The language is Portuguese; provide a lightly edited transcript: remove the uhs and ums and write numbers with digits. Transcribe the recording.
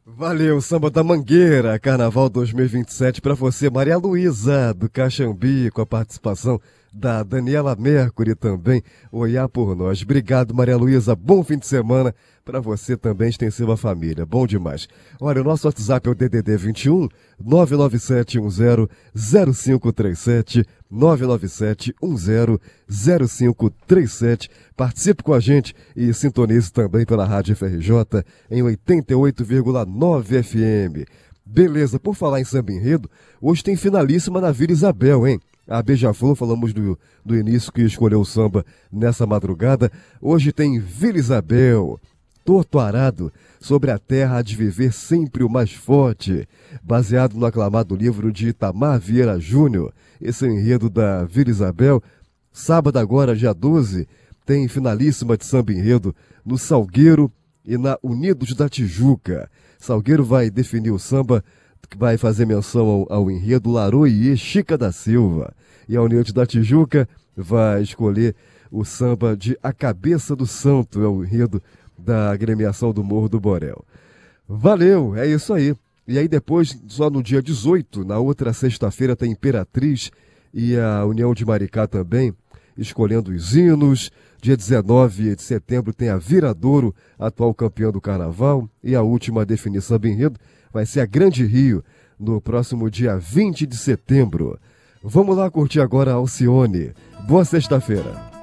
Valeu, Samba da Mangueira, Carnaval 2027 para você, Maria Luísa, do Caxambi, com a participação da Daniela Mercury também, Olhar por Nós. Obrigado, Maria Luísa, bom fim de semana para você também, extensiva família, bom demais. Olha, o nosso WhatsApp é o DDD 21 99710 0537, 997100537. Participe com a gente e sintonize também pela Rádio FRJ em 88,9 FM. Beleza, por falar em samba enredo, hoje tem finalíssima na Vila Isabel, hein? A Beija-Flor, falamos do início que escolheu o samba nessa madrugada. Hoje tem Vila Isabel, Torto Arado, sobre a terra há de viver sempre o mais forte, baseado no aclamado livro de Itamar Vieira Júnior. Esse é o enredo da Vila Isabel. Sábado agora, dia 12, tem finalíssima de samba enredo no Salgueiro e na Unidos da Tijuca. Salgueiro vai definir o samba, que vai fazer menção ao enredo Laroie Chica da Silva. E a Unidos da Tijuca vai escolher o samba de A Cabeça do Santo, é o enredo da agremiação do Morro do Borel. Valeu, é isso aí. E aí depois, só no dia 18, na outra sexta-feira, tem Imperatriz e a União de Maricá também, escolhendo os hinos. Dia 19 de setembro tem a Viradouro, atual campeã do Carnaval. E a última a definir samba enredo vai ser a Grande Rio, no próximo dia 20 de setembro. Vamos lá curtir agora a Alcione. Boa sexta-feira.